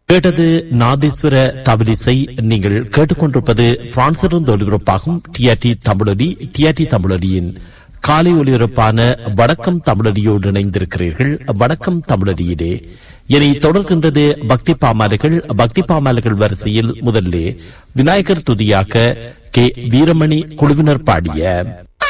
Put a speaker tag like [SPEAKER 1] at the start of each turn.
[SPEAKER 1] கேட்டது நாதேஸ்வர தவிலிசை. நீங்கள் கேட்டுக்கொண்டிருப்பது பிரான்சிலிருந்து ஒலிபரப்பாகும் டிஆர்டி தமிழொலி. டிஆர்டி தமிழொலியின் காலை ஒலிபரப்பான வணக்கம் தமிழொலியோடு இணைந்திருக்கிறீர்கள். வணக்கம் தமிழொலியிலே இனி தொடர்கின்றது பக்தி பாமாலைகள். பக்தி பாமாலைகள் வரிசையில் முதல்ல விநாயகர் துதியாக கே வீரமணி குழுவினர் பாடிய